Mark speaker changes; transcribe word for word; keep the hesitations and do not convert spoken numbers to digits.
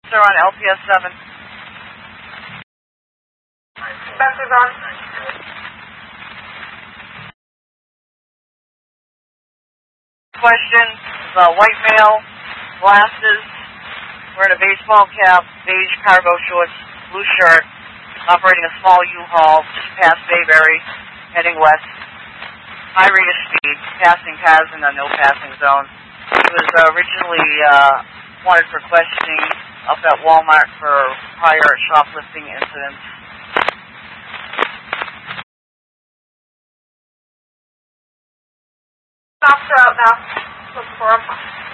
Speaker 1: Sir on L P S seven.
Speaker 2: Spencer's on.
Speaker 1: Question, the white male, glasses, wearing a baseball cap, beige cargo shorts, blue shirt, operating a small U-Haul just past Bayberry, heading west. High rate of speed, passing cars in the no passing zone. He was uh, originally uh, wanted for questioning up at Walmart for prior shoplifting incidents.
Speaker 2: Cops are out now. Look for him.